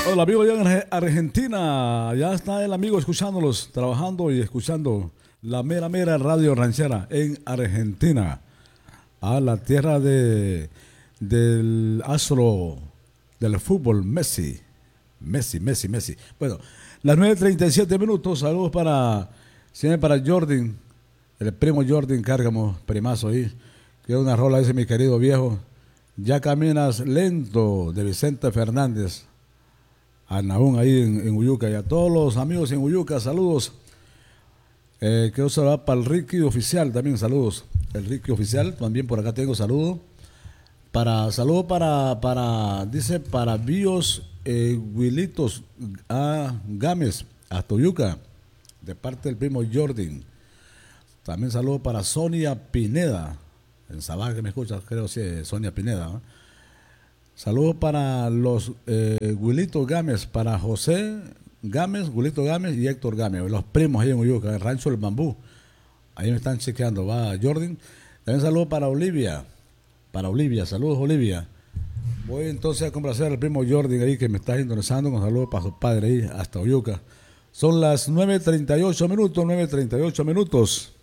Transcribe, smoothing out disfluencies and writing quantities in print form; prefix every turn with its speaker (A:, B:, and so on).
A: Hola amigo, ya en Argentina, ya está el amigo escuchándolos, trabajando y escuchando la mera mera radio ranchera en Argentina, a la tierra del astro del fútbol Messi. Bueno, las 9:37 minutos, saludos siempre para Jordan, el primo Jordan Cárgamo, primazo ahí, que es una rola ese mi querido viejo. Ya caminas lento, de Vicente Fernández. A Nahún ahí en Uyuca, y a todos los amigos en Uyuca, saludos. Quiero saludar para el Ricky Oficial también, saludos. El Ricky Oficial, también por acá tengo saludos. Saludos dice, para Bios Huilitos Gámez, hasta Uyuca, de parte del primo Jordan. También saludos para Sonia Pineda, en Sabá, que me escucha, creo que sí, Sonia Pineda, ¿no? Saludos para los Huilitos Gámez, para José Gámez, Huilito Gámez y Héctor Gámez, los primos ahí en Uyuca, el rancho del bambú. Ahí me están chequeando, va Jordan. También saludos para Olivia, saludos Olivia. Voy entonces a complacer al primo Jordan ahí que me está sintonizando, con saludos para su padre ahí hasta Uyuca. Son las 9:38 minutos.